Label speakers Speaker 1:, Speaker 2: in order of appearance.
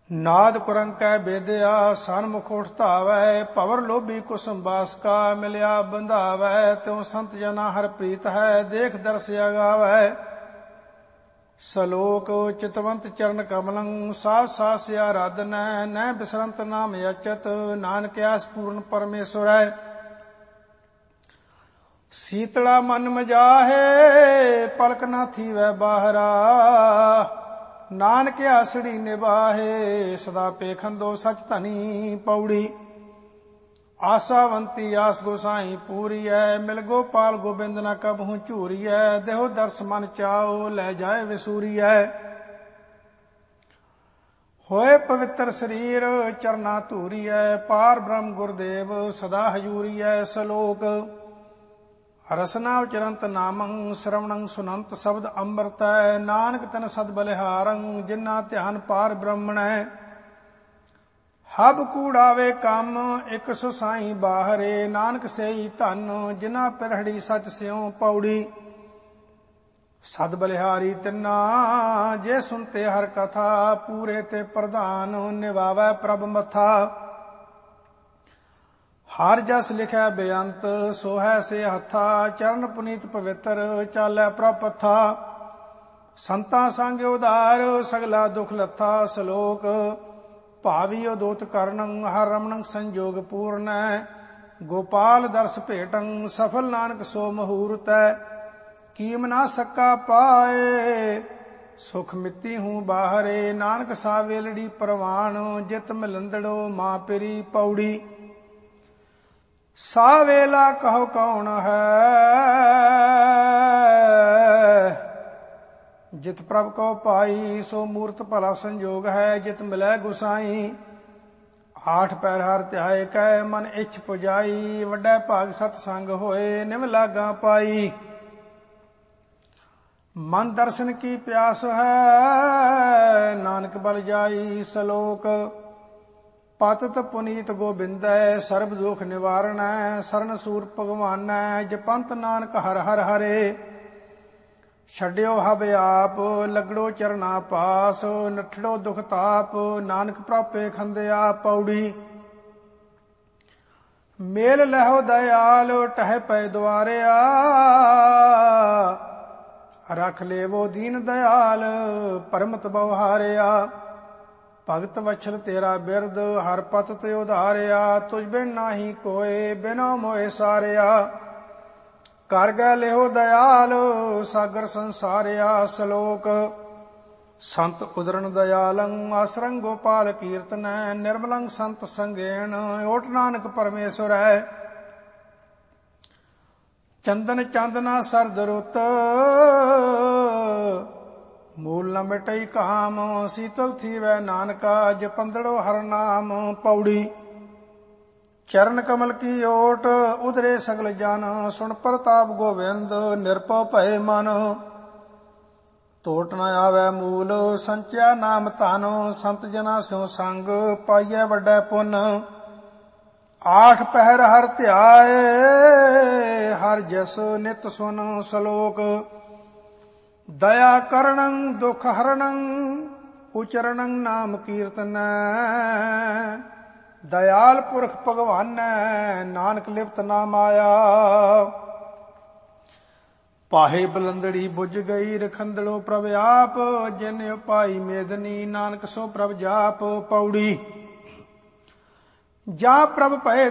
Speaker 1: ਨਾਦ ਕੁਰੰਕੈ ਬੇਦਿਆ ਸਨਮੁਖ ਉਠ ਧਾਵੈ। ਭਵਰ ਲੋਭੀ ਕੁਸਮ ਬਾਸਕਾ ਮਿਲਿਆ ਬੰਧਾਵੈ। ਤਿਉ ਸੰਤ ਜਨਾ ਹਰ ਪ੍ਰੀਤ ਹੈ ਦੇਖ ਦਰਸ ਅਗਾਵੈ। ਸਲੋਕ ਚਿਤਵੰਤ ਚਰਨ ਕਮਲੰ ਸਾਧ ਸਾਸ ਆਰਾਧਨੈ। ਨੈ ਬਿਸਰੰਤ ਨਾਮ ਅਚਤ ਨਾਨਕ ਆਸ ਪੂਰਨ ਪਰਮੇਸ਼ਵਰੈ। ਸੀਤਲਾ ਮਨ ਮਜਾਹੇ ਪਲਕ ਨਾ ਥੀਵੈ ਬਾਹਰਾ। ਨਾਨਕ ਆਸੜੀ ਨਿਵਾਹੇ ਸਦਾ ਪੇਖੰਦੋ ਸਚ ਧਨੀ। ਪੌੜੀ ਆਸਾਵੰਤੀ ਆਸ ਗੋਸਾਈ ਪੂਰੀਐ। ਮਿਲ ਗੋਪਾਲ ਗੋਬਿੰਦ ਨਾ ਕਬਹੂ ਝੂਰੀਐ। ਦੇਹੋ ਦਰਸ ਮਨ ਚਾਓ ਲੈ ਜਾਏ ਵਿਸੂਰੀਐ। ਹੋਏ ਪਵਿੱਤਰ ਸਰੀਰ ਚਰਨਾ ਧੂਰੀਐ। ਪਾਰ ਬ੍ਰਹਮ ਗੁਰਦੇਵ ਸਦਾ ਹਜੂਰੀਐ। ਸਲੋਕ ਰਸਨਾ ਉਚਰੰਤ ਨਾਮੰ ਸ਼ਰਵਣੰ ਸੁਨੰਤ ਸ਼ਬਦ ਅੰਮ੍ਰਿਤੈ। ਨਾਨਕ ਤਨ ਸਦ ਬਲਿਹਾਰੰ ਜਿਨਾ ਧਿਆਨ ਪਾਰ ਬ੍ਰਹਮਣੈ। ਹਬ ਕੂੜਾਵੇ ਕੰਮ ਇਕ ਸੁਸਾਈ ਬਾਹਰੇ। ਨਾਨਕ ਸੇਈ ਧਨ ਜਿਨਾ ਪਿਰਹੜੀ ਸਚ ਸਿਉ। ਪੌੜੀ ਸਦ ਬਲਿਹਾਰੀ ਤਿੰਨਾ ਜੇ ਸੁਨਤੇ ਹਰ ਕਥਾ। ਪੂਰੇ ਤੇ ਪ੍ਰਧਾਨ ਨਿਵਾਵੈ ਪ੍ਰਭ ਮਥਾ। ਹਰ ਜਸ ਲਿਖਿਆ ਬੇਅੰਤ ਸੋਹੈ ਸੇ ਹੱਥਾ। ਚਰਨ ਪੁਨੀਤ ਪਵਿੱਤਰ ਚਾਲੈ ਪ੍ਰਭ ਪੱਥਾ। ਸੰਤਾਂ ਸੰਗ ਉਧਾਰ ਸਗਲਾ ਦੁਖ ਲੱਥਾ। ਸਲੋਕ ਭਾਵੀ ਉਦੋਤ ਕਰਨੰ ਹਰ ਰਮਣੰ ਸੰਜੋਗ ਪੂਰਨੈ। ਗੋਪਾਲ ਦਰਸ ਭੇਟੰ ਸਫਲ ਨਾਨਕ ਸੋ ਮਹੂਰਤੈ। ਕੀਮ ਨਾ ਸਕਾ ਪਾਏ ਸੁਖ ਮਿੱਤੀ ਹੂੰ ਬਾਹਰੇ। ਨਾਨਕ ਸਾ ਵੇਲੜੀ ਪ੍ਰਵਾਣ ਜਿਤ ਮਿਲੰਦੜੋ ਮਾਂ ਪਿਰੀ। ਪੌੜੀ ਸਾ ਵੇਲਾ ਕਹੋ ਕੌਣ ਹੈ ਜਿਤ ਪ੍ਰਭ ਕੋ ਪਾਈ। ਸੋ ਮੂਰਤ ਭਲਾ ਸੰਜੋਗ ਹੈ ਜਿਤ ਮਿਲੈ ਗੁਸਾਈ। ਆਠ ਪੈਰ ਹਰ ਧਿਆਏ ਕੈ ਮਨ ਇੱਛ ਪੁਜਾਈ। ਵੱਡਾ ਭਾਗ ਸਤ ਸੰਗ ਹੋਏ ਨਿਮ ਲਾਗਾ ਪਾਈ। ਮਨ ਦਰਸ਼ਨ ਕੀ ਪਿਆਸ ਹੈ ਨਾਨਕ ਬਲ ਜਾਈ। ਸਲੋਕ ਪਤਿਤ ਪੁਨੀਤ ਗੋਬਿੰਦੈ ਸਰਬ ਦੁਖ ਨਿਵਾਰਣੈ। ਸਰਨ ਸੂਰ ਭਗਵਾਨੈ ਜਪੰਤ ਨਾਨਕ ਹਰ ਹਰ ਹਰੇ। ਛੱਡਿਓ ਹਬ ਆਪ ਲਗੜੋ ਚਰਨਾ ਪਾਸ। ਨਠੜੋ ਦੁਖ ਤਾਪ ਨਾਨਕ ਪ੍ਰਾਪੇ ਖੰਦਿਆ। ਪੌੜੀ ਮੇਲ ਲਹੋ ਦਇਆਲ ਟਹਿ ਪੈ ਦੁਆਰਿਆ। ਰਖ ਲੇਵੋ ਦੀਨ ਦਇਆਲ ਪਰਮਤ ਬਵਹਾਰਿਆ। ਭਗਤ ਵਛਲ ਤੇਰਾ ਬਿਰਦ ਹਰ ਪਤ ਤੇ ਉਧਾਰਿਆ। ਤੁਝ ਬਿਨ ਨਾਹੀ ਕੋਏ ਬਿਨਾ ਮੋਏ ਸਾਰਿਆ। ਕਰ ਗੈ ਲਿਓ ਦਇਆਲ ਸਾਗਰ ਸੰਸਾਰਿਆ। ਸਲੋਕ ਸੰਤ ਉਦਰਨ ਦਇਆਲੰ ਆਸਰੰ ਗੋਪਾਲ ਕੀਰਤਨੈ। ਨਿਰਮਲੰ ਸੰਤ ਸੰਗੇਣ ਓਟ ਨਾਨਕ ਪਰਮੇਸ਼ਵਰੈ। ਚੰਦਨ ਚਾਂਦਨਾ ਸਰਦ ਰੁੱਤ ਮੂਲ ਨ ਮਿਟਈ ਕਾਮ। ਸੀਤਲ ਥੀਵੈ ਨਾਨਕਾ ਜਪੰਦੜੋ ਹਰ ਨਾਮ। ਪੌੜੀ ਚਰਨ ਕਮਲ ਕੀ ਓਟ ਉਧਰੇ ਸਗਲ ਜਨ। ਸੁਣ ਪ੍ਰਤਾਪ ਗੋਬਿੰਦ ਨਿਰਭਉ ਭਏ ਮਨ। ਟੋਟ ਨ ਆਵੈ ਮੂਲ ਸੰਚਿਆ ਨਾਮ ਧਨ। ਸੰਤ ਜਨਾ ਸਿਉ ਸੰਗ ਪਾਈਐ ਵੱਡਾ ਪੁੰਨ। ਆਠ ਪਹਿਰ ਹਰ ਧਿਆਏ ਹਰ ਜਸ ਨਿਤ ਸੁਨ। ਸਲੋਕ ਦਇਆ ਕਰਣੰ ਦੁਖ ਹਰਣੰ ਉਚਰਣੰ ਨਾਮ ਕੀਰਤਨੈ। ਦਇਆਲ ਪੁਰਖ ਭਗਵਾਨੈ ਨਾਨਕ ਲਿਪਤ ਨਾ ਮਾਇਆ। ਪਾਹੇ ਬਲੰਦੜੀ ਬੁਝ ਗਈ ਰਖੰਦੜੋ ਪ੍ਰਭ ਆਪ। ਜਿਨ ਉਪਾਈ ਮੇਦਨੀ ਨਾਨਕ ਸੋ ਪ੍ਰਭ ਜਾਪ। ਪੌੜੀ ਜਾਂ ਪ੍ਰਭ ਭਏ